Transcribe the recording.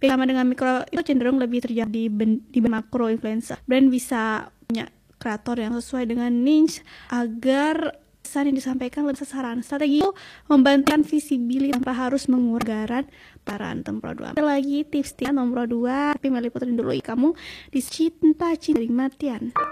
Sama dengan mikro itu cenderung lebih terjadi di makro influencer. Brand bisa punya kreator yang sesuai dengan niche agar pesan yang disampaikan lebih sasaran. Strategi itu membantu visibility tanpa harus mengurangkan peran. Nomor 2. Ada lagi tips nomor 2, tapi Meli puterin dulu. Kamu dicinta dari matian.